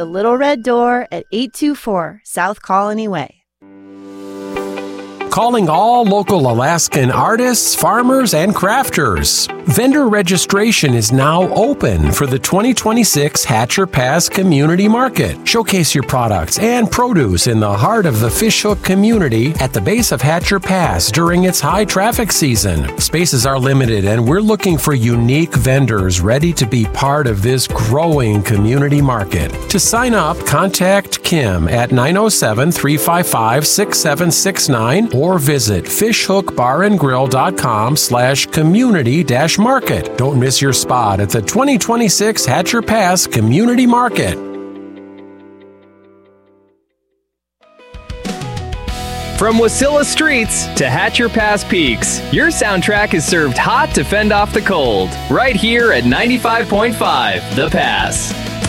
the Little Red Door at 824 South Colony Way. Calling all local Alaskan artists, farmers, and crafters. Vendor registration is now open for the 2026 Hatcher Pass Community Market. Showcase your products and produce in the heart of the Fishhook community at the base of Hatcher Pass during its high traffic season. Spaces are limited, and we're looking for unique vendors ready to be part of this growing community market. To sign up, contact Kim at 907-355-6769 or visit fishhookbarandgrill.com/community-market. Don't miss your spot at the 2026 Hatcher Pass Community Market. From Wasilla Streets to Hatcher Pass Peaks, your soundtrack is served hot to fend off the cold. Right here at 95.5 The Pass.